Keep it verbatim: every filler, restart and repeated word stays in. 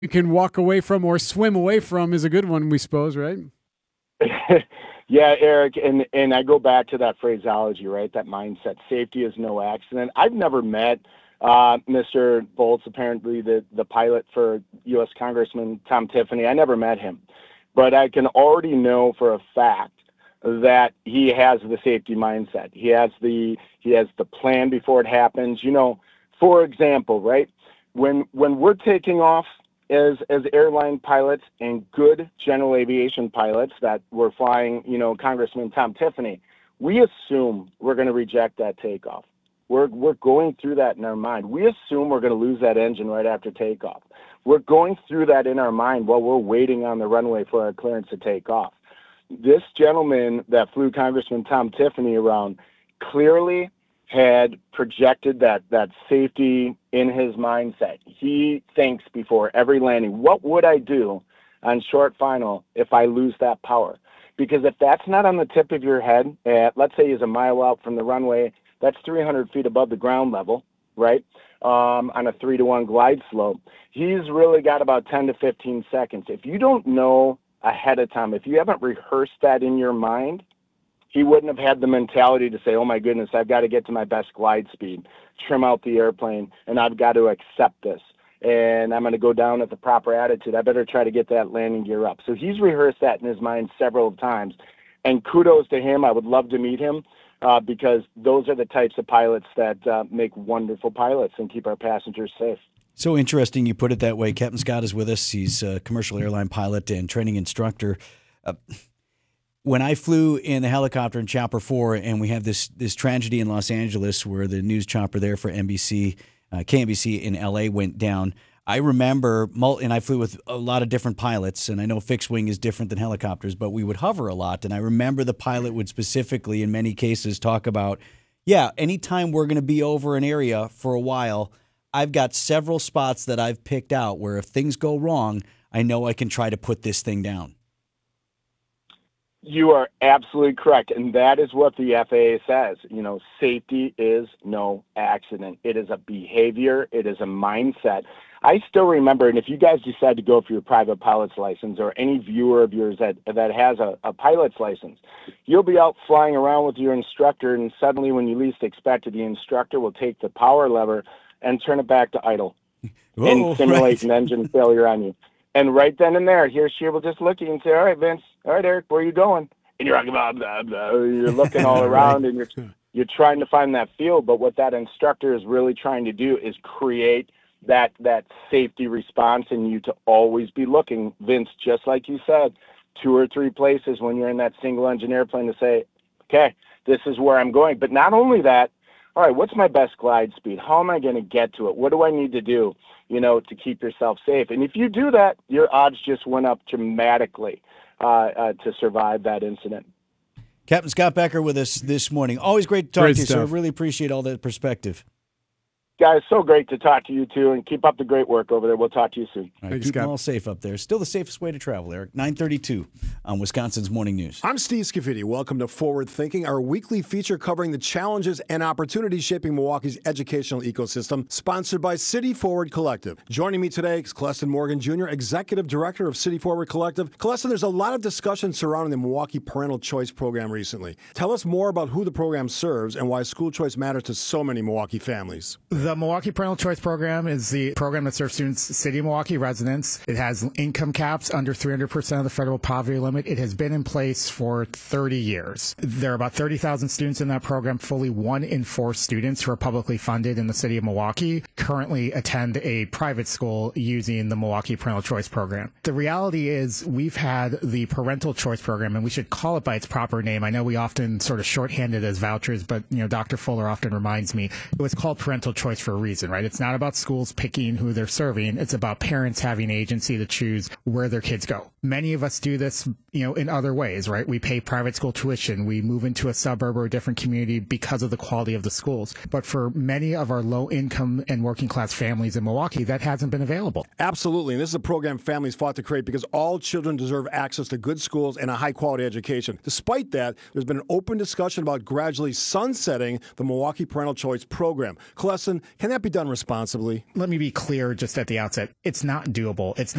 you can walk away from or swim away from is a good one, we suppose, right? Yeah, Eric, and, and I go back to that phraseology, right? That mindset. Safety is no accident. I've never met uh, Mister Volz, apparently the, the pilot for U S Congressman Tom Tiffany. I never met him. But I can already know for a fact that he has the safety mindset. He has the he has the plan before it happens. You know, for example, right? When when we're taking off as as airline pilots and good general aviation pilots that were flying, you know, Congressman Tom Tiffany, we assume we're going to reject that takeoff. We're we're going through that in our mind. We assume we're going to lose that engine right after takeoff. We're going through that in our mind while we're waiting on the runway for our clearance to take off. This gentleman that flew Congressman Tom Tiffany around clearly had projected that that safety in his mindset. He thinks before every landing, what would I do on short final if I lose that power? Because if that's not on the tip of your head, at, let's say he's a mile out from the runway, that's three hundred feet above the ground level, right, um, on a three to one glide slope. He's really got about ten to fifteen seconds. If you don't know ahead of time, if you haven't rehearsed that in your mind, he wouldn't have had the mentality to say, oh my goodness, I've got to get to my best glide speed, trim out the airplane, and I've got to accept this. And I'm going to go down at the proper attitude. I better try to get that landing gear up. So he's rehearsed that in his mind several times. And kudos to him. I would love to meet him uh, because those are the types of pilots that uh, make wonderful pilots and keep our passengers safe. So interesting you put it that way. Captain Scott is with us. He's a commercial airline pilot and training instructor. Uh, When I flew in the helicopter in Chopper four, and we have this this tragedy in Los Angeles where the news chopper there for N B C, uh, K N B C in L A went down, I remember, and I flew with a lot of different pilots, and I know fixed wing is different than helicopters, but we would hover a lot, and I remember the pilot would specifically, in many cases, talk about, yeah, anytime we're going to be over an area for a while, I've got several spots that I've picked out where if things go wrong, I know I can try to put this thing down. You are absolutely correct, and that is what the F A A says. You know, safety is no accident. It is a behavior. It is a mindset. I still remember, and if you guys decide to go for your private pilot's license or any viewer of yours that, that has a, a pilot's license, you'll be out flying around with your instructor, and suddenly when you least expect it, the instructor will take the power lever and turn it back to idle Whoa, and simulate right. an engine failure on you. And right then and there, he or she will just look at you and say, all right, Vince, all right, Eric, where are you going? And you're like, blah, blah, blah. You're looking all around and you're you're trying to find that field. But what that instructor is really trying to do is create that that safety response in you to always be looking, Vince, just like you said, two or three places when you're in that single engine airplane to say, okay, this is where I'm going. But not only that, all right, what's my best glide speed? How am I going to get to it? What do I need to do, you know, to keep yourself safe? And if you do that, your odds just went up dramatically uh, uh, to survive that incident. Captain Scott Becker with us this morning. Always great to talk Great to you, stuff. sir. I really appreciate all that perspective. Guys, so great to talk to you too, and keep up the great work over there. We'll talk to you soon. All right, Thanks, keep them Scott. all safe up there. Still the safest way to travel, Eric. nine thirty-two on Wisconsin's Morning News. I'm Steve Scafidi. Welcome to Forward Thinking, our weekly feature covering the challenges and opportunities shaping Milwaukee's educational ecosystem, sponsored by City Forward Collective. Joining me today is Colestin Morgan Junior, Executive Director of City Forward Collective. Colestin, there's a lot of discussion surrounding the Milwaukee Parental Choice Program recently. Tell us more about who the program serves and why school choice matters to so many Milwaukee families. The Milwaukee Parental Choice Program is the program that serves students, City of Milwaukee residents. It has income caps under three hundred percent of the federal poverty limit. It has been in place for thirty years. There are about thirty thousand students in that program. Fully one in four students who are publicly funded in the City of Milwaukee currently attend a private school using the Milwaukee Parental Choice Program. The reality is we've had the Parental Choice Program, and we should call it by its proper name. I know we often sort of shorthand it as vouchers, but you know, Doctor Fuller often reminds me it was called Parental Choice for a reason, right? It's not about schools picking who they're serving. It's about parents having agency to choose where their kids go. Many of us do this, you know, in other ways, right? We pay private school tuition. We move into a suburb or a different community because of the quality of the schools. But for many of our low income and working class families in Milwaukee, that hasn't been available. Absolutely. And this is a program families fought to create because all children deserve access to good schools and a high quality education. Despite that, there's been an open discussion about gradually sunsetting the Milwaukee Parental Choice Program. Colestin, can that be done responsibly? Let me be clear just at the outset. It's not doable. It's